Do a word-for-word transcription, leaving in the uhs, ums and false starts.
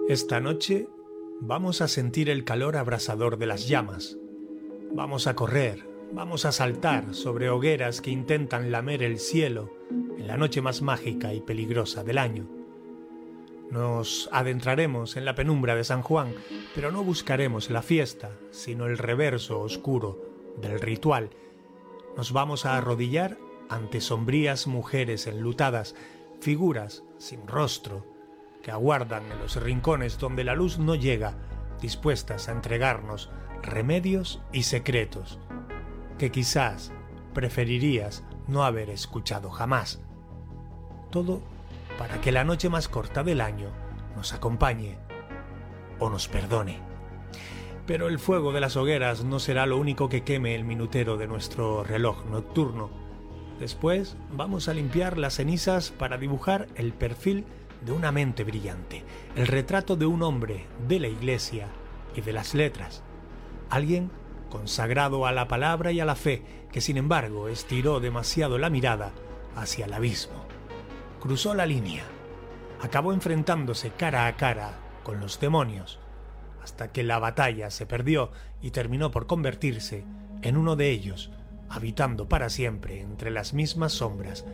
Esta noche vamos a sentir el calor abrasador de las llamas. Vamos a correr, vamos a saltar sobre hogueras que intentan lamer el cielo en la noche más mágica y peligrosa del año. Nos adentraremos en la penumbra de San Juan, pero no buscaremos la fiesta, sino el reverso oscuro del ritual. Nos vamos a arrodillar ante sombrías mujeres enlutadas, figuras sin rostro, que aguardan en los rincones donde la luz no llega, dispuestas a entregarnos remedios y secretos que quizás preferirías no haber escuchado jamás. Todo para que la noche más corta del año nos acompañe o nos perdone. Pero el fuego de las hogueras no será lo único que queme el minutero de nuestro reloj nocturno. Después vamos a limpiar las cenizas para dibujar el perfil de una mente brillante, el retrato de un hombre de la iglesia y de las letras, alguien consagrado a la palabra y a la fe, que sin embargo estiró demasiado la mirada hacia el abismo. Cruzó la línea, acabó enfrentándose cara a cara con los demonios, hasta que la batalla se perdió y terminó por convertirse en uno de ellos, habitando para siempre entre las mismas sombras